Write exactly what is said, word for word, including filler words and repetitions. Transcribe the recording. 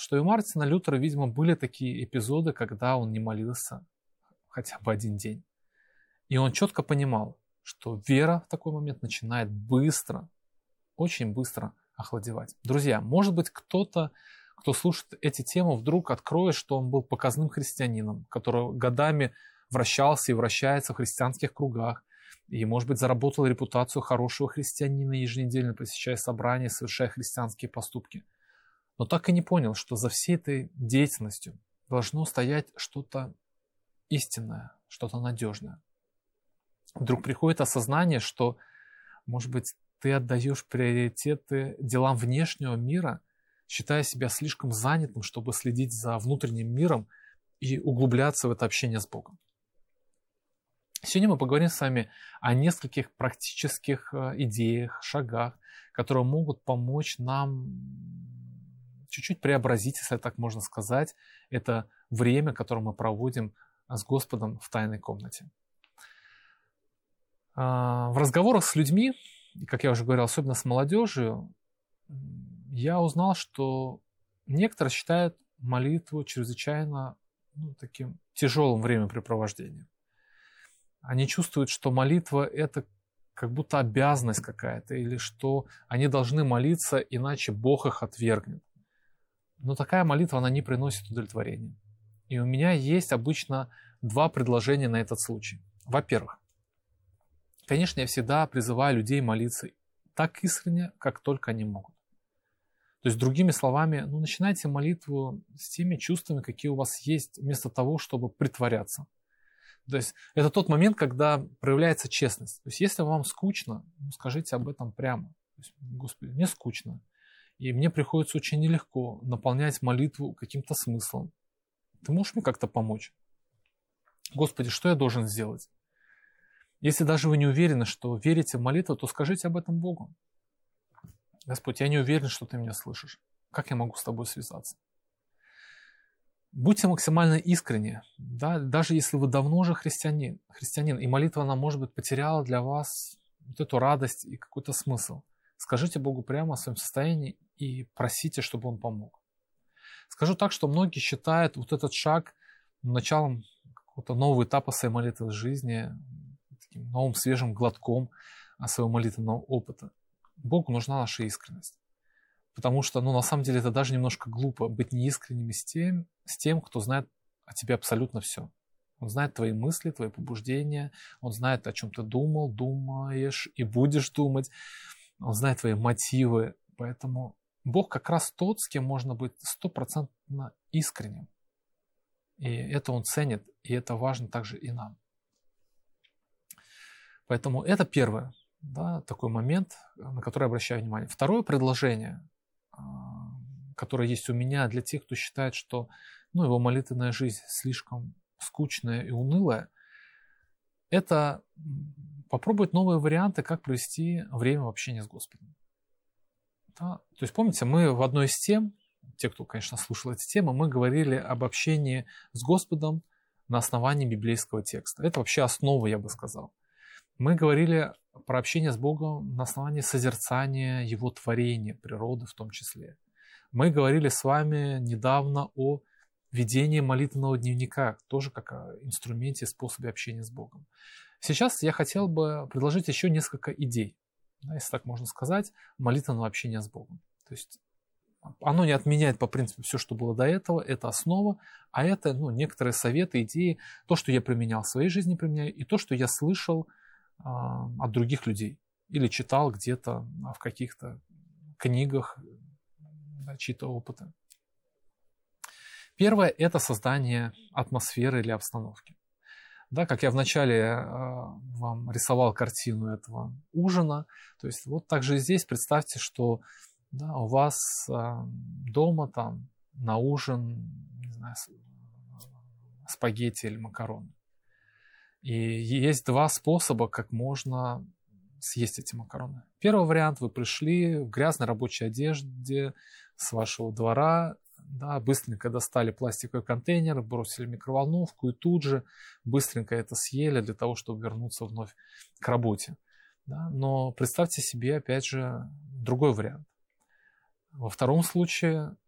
что и у Мартина Лютера, видимо, были такие эпизоды, когда он не молился хотя бы один день. И он четко понимал, что вера в такой момент начинает быстро, очень быстро охладевать. Друзья, может быть, кто-то, кто слушает эти темы, вдруг откроет, что он был показным христианином, который годами вращался и вращается в христианских кругах, и, может быть, заработал репутацию хорошего христианина, еженедельно посещая собрания, совершая христианские поступки. Но так и не понял, что за всей этой деятельностью должно стоять что-то истинное, что-то надежное. Вдруг приходит осознание, что, может быть, ты отдаешь приоритеты делам внешнего мира, считая себя слишком занятым, чтобы следить за внутренним миром и углубляться в это общение с Богом. Сегодня мы поговорим с вами о нескольких практических идеях, шагах, которые могут помочь нам чуть-чуть преобразить, если так можно сказать, это время, которое мы проводим с Господом в тайной комнате. В разговорах с людьми, как я уже говорил, особенно с молодежью, я узнал, что некоторые считают молитву чрезвычайно ну, таким тяжелым времяпрепровождением. Они чувствуют, что молитва – это как будто обязанность какая-то, или что они должны молиться, иначе Бог их отвергнет. Но такая молитва, она не приносит удовлетворения. И у меня есть обычно два предложения на этот случай. Во-первых, конечно, я всегда призываю людей молиться так искренне, как только они могут. То есть, другими словами, ну, начинайте молитву с теми чувствами, какие у вас есть, вместо того, чтобы притворяться. То есть, это тот момент, когда проявляется честность. То есть, если вам скучно, ну, скажите об этом прямо. То есть, Господи, мне скучно, и мне приходится очень нелегко наполнять молитву каким-то смыслом. Ты можешь мне как-то помочь? Господи, что я должен сделать? Если даже вы не уверены, что верите в молитву, то скажите об этом Богу. Господь, я не уверен, что ты меня слышишь. Как я могу с тобой связаться? Будьте максимально искренни, да, даже если вы давно уже христианин, христианин, и молитва, она, может быть, потеряла для вас вот эту радость и какой-то смысл. Скажите Богу прямо о своем состоянии и просите, чтобы Он помог. Скажу так, что многие считают вот этот шаг началом какого-то нового этапа своей молитвы в жизни, таким новым свежим глотком своего молитвенного опыта. Богу нужна наша искренность. Потому что, ну, на самом деле, это даже немножко глупо быть неискренними с тем, с тем, кто знает о тебе абсолютно все. Он знает твои мысли, твои побуждения, он знает, о чем ты думал, думаешь и будешь думать. Он знает твои мотивы. Поэтому Бог как раз тот, с кем можно быть стопроцентно искренним. И это Он ценит, и это важно также и нам. Поэтому это первое, да, такой момент, на который я обращаю внимание. Второе предложение, которое есть у меня для тех, кто считает, что ну, его молитвенная жизнь слишком скучная и унылая, это попробовать новые варианты, как провести время в общении с Господом. Да? То есть, помните, мы в одной из тем, те, кто, конечно, слушал эти темы, мы говорили об общении с Господом на основании библейского текста. Это вообще основа, я бы сказал. Мы говорили про общение с Богом на основании созерцания Его творения, природы в том числе. Мы говорили с вами недавно о ведении молитвенного дневника, тоже как о инструменте, способе общения с Богом. Сейчас я хотел бы предложить еще несколько идей, если так можно сказать, молитвенного общения с Богом. То есть оно не отменяет по принципу все, что было до этого, это основа, а это ну, некоторые советы, идеи, то, что я применял в своей жизни, применяю, и то, что я слышал от других людей или читал где-то в каких-то книгах, да, чьи-то опыты. Первое – это создание атмосферы или обстановки. Да, как я вначале э, вам рисовал картину этого ужина, то есть вот также и здесь представьте, что да, у вас э, дома там на ужин, не знаю, спагетти или макароны. И есть два способа, как можно съесть эти макароны. Первый вариант: вы пришли в грязной рабочей одежде с вашего двора, да, быстренько достали пластиковый контейнер, бросили в микроволновку и тут же быстренько это съели для того, чтобы вернуться вновь к работе. Да. Но представьте себе, опять же, другой вариант. Во втором случае